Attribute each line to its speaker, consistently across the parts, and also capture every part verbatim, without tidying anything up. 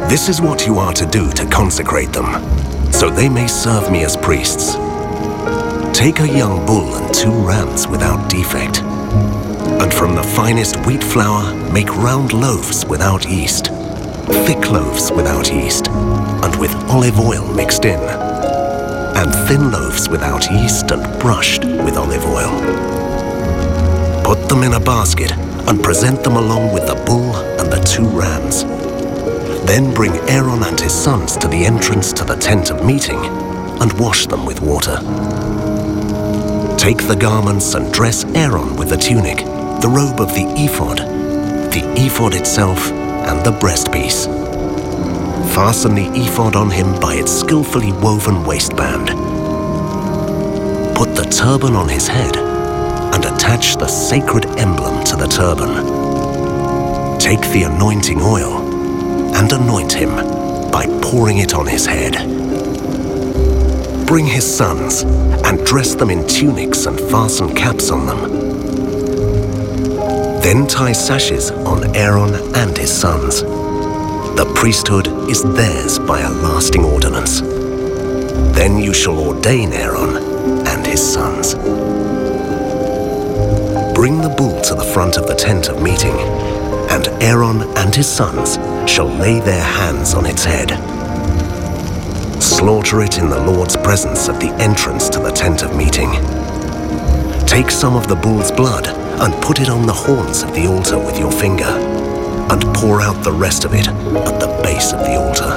Speaker 1: This is what you are to do to consecrate them, so they may serve me as priests. Take a young bull and two rams without defect, and from the finest wheat flour make round loaves without yeast, thick loaves without yeast, and with olive oil mixed in, and thin loaves without yeast and brushed with olive oil. Put them in a basket and present them along with the bull and the two rams. Then bring Aaron and his sons to the entrance to the tent of meeting and wash them with water. Take the garments and dress Aaron with the tunic, the robe of the ephod, the ephod itself, and the breastpiece. Fasten the ephod on him by its skillfully woven waistband. Put the turban on his head and attach the sacred emblem to the turban. Take the anointing oil and anoint him by pouring it on his head. Bring his sons and dress them in tunics and fasten caps on them. Then tie sashes on Aaron and his sons. The priesthood is theirs by a lasting ordinance. Then you shall ordain Aaron and his sons. Bring the bull to the front of the tent of meeting, and Aaron and his sons shall lay their hands on its head. Slaughter it in the Lord's presence at the entrance to the tent of meeting. Take some of the bull's blood and put it on the horns of the altar with your finger, and pour out the rest of it at the base of the altar.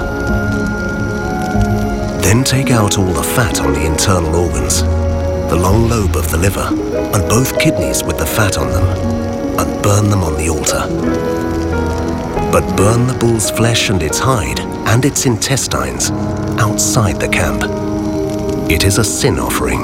Speaker 1: Then take out all the fat on the internal organs, the long lobe of the liver, and both kidneys with the fat on them, and burn them on the altar. But burn the bull's flesh and its hide and its intestines outside the camp. It is a sin offering.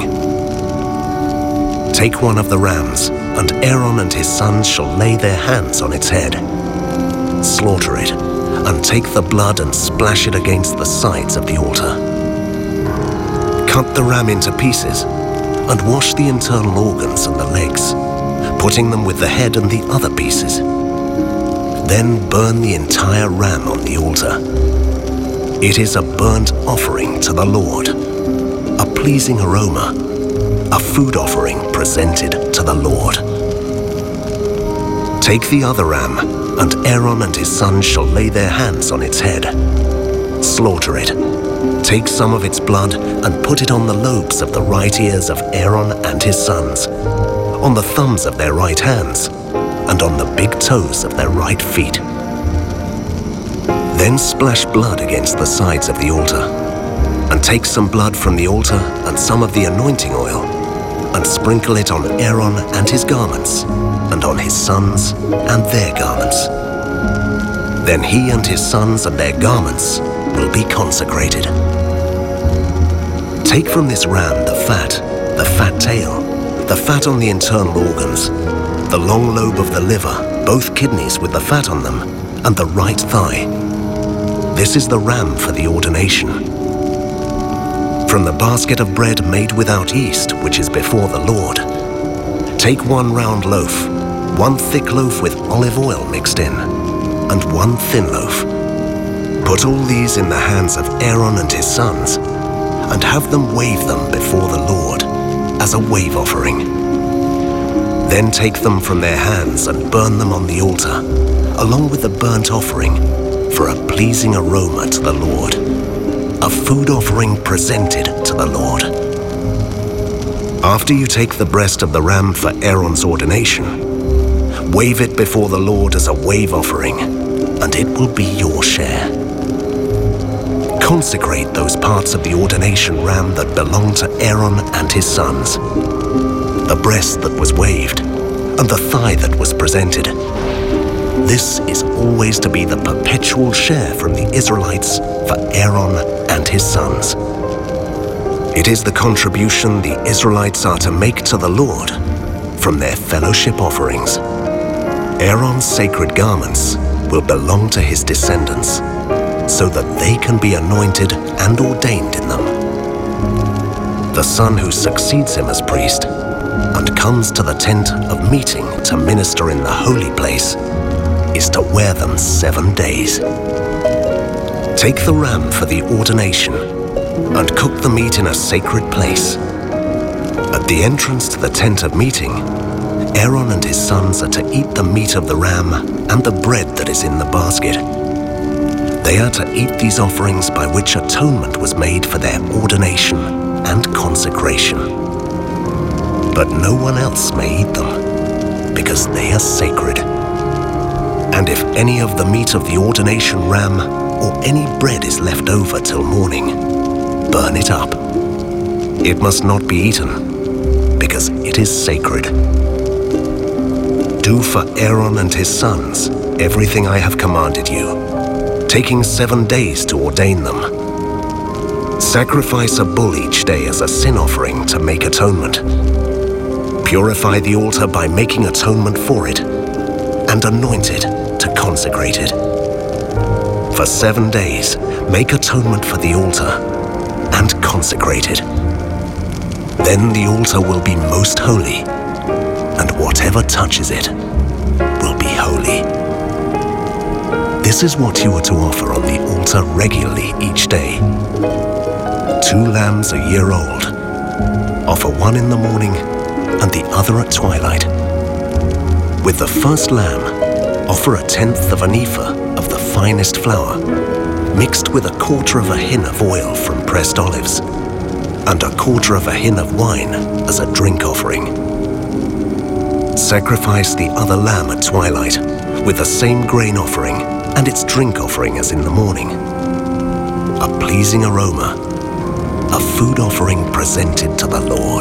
Speaker 1: Take one of the rams, and Aaron and his sons shall lay their hands on its head. Slaughter it, and take the blood and splash it against the sides of the altar. Cut the ram into pieces, and wash the internal organs and the legs, putting them with the head and the other pieces. Then burn the entire ram on the altar. It is a burnt offering to the Lord, a pleasing aroma, a food offering presented to the Lord. Take the other ram, and Aaron and his sons shall lay their hands on its head. Slaughter it. Take some of its blood and put it on the lobes of the right ears of Aaron and his sons, on the thumbs of their right hands, and on the big toes of their right feet. Then splash blood against the sides of the altar, and take some blood from the altar and some of the anointing oil, and sprinkle it on Aaron and his garments, and on his sons and their garments. Then he and his sons and their garments will be consecrated. Take from this ram the fat, the fat tail, the fat on the internal organs, the long lobe of the liver, both kidneys with the fat on them, and the right thigh. This is the ram for the ordination. From the basket of bread made without yeast, which is before the Lord, take one round loaf, one thick loaf with olive oil mixed in, and one thin loaf. Put all these in the hands of Aaron and his sons, and have them wave them before the Lord as a wave offering. Then take them from their hands and burn them on the altar, along with the burnt offering, for a pleasing aroma to the Lord, a food offering presented to the Lord. After you take the breast of the ram for Aaron's ordination, wave it before the Lord as a wave offering, and it will be your share. Consecrate those parts of the ordination ram that belong to Aaron and his sons, the breast that was waved, and the thigh that was presented. This is always to be the perpetual share from the Israelites for Aaron and his sons. It is the contribution the Israelites are to make to the Lord from their fellowship offerings. Aaron's sacred garments will belong to his descendants, so that they can be anointed and ordained in them. The son who succeeds him as priest and comes to the tent of meeting to minister in the holy place is to wear them seven days. Take the ram for the ordination and cook the meat in a sacred place. At the entrance to the tent of meeting, Aaron and his sons are to eat the meat of the ram and the bread that is in the basket. They are to eat these offerings by which atonement was made for their ordination and consecration. But no one else may eat them, because they are sacred. And if any of the meat of the ordination ram or any bread is left over till morning, burn it up. It must not be eaten, because it is sacred. Do for Aaron and his sons everything I have commanded you, taking seven days to ordain them. Sacrifice a bull each day as a sin offering to make atonement. Purify the altar by making atonement for it, and anoint it to consecrate it. For seven days, make atonement for the altar and consecrate it. Then the altar will be most holy, and whatever touches it will be holy. This is what you are to offer on the altar regularly each day. Two lambs a year old. Offer one in the morning and the other at twilight. With the first lamb, offer a tenth of an ephah of the finest flour, mixed with a quarter of a hin of oil from pressed olives, and a quarter of a hin of wine as a drink offering. Sacrifice the other lamb at twilight, with the same grain offering and its drink offering as in the morning. A pleasing aroma, a food offering presented to the Lord.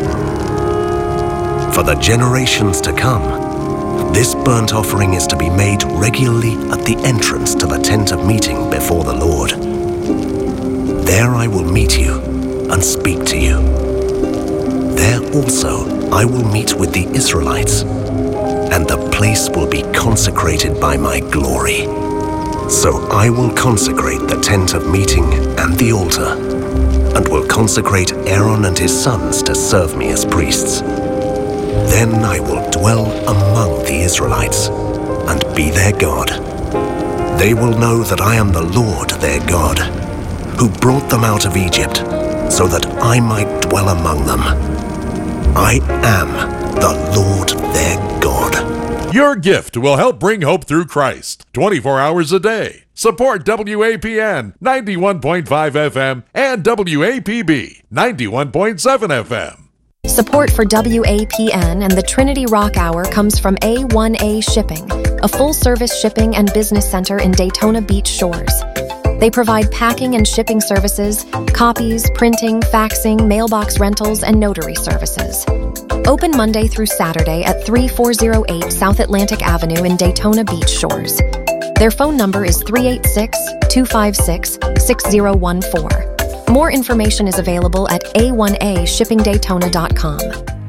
Speaker 1: For the generations to come, this burnt offering is to be made regularly at the entrance to the tent of meeting before the Lord. There I will meet you and speak to you. There also I will meet with the Israelites, and the place will be consecrated by my glory. So I will consecrate the tent of meeting and the altar, and will consecrate Aaron and his sons to serve me as priests. Then I will dwell among the Israelites and be their God. They will know that I am the Lord their God, who brought them out of Egypt, so that I might dwell among them. I am the Lord their God.
Speaker 2: Your gift will help bring hope through Christ twenty-four hours a day. Support W A P N ninety-one point five F M and W A P B ninety-one point seven F M.
Speaker 3: Support for W A P N and the Trinity Rock Hour comes from A one A Shipping, a full-service shipping and business center in Daytona Beach Shores. They provide packing and shipping services, copies, printing, faxing, mailbox rentals, and notary services. Open Monday through Saturday at three four zero eight South Atlantic Avenue in Daytona Beach Shores. Their phone number is three eight six, two five six, six zero one four. More information is available at A one A shipping daytona dot com.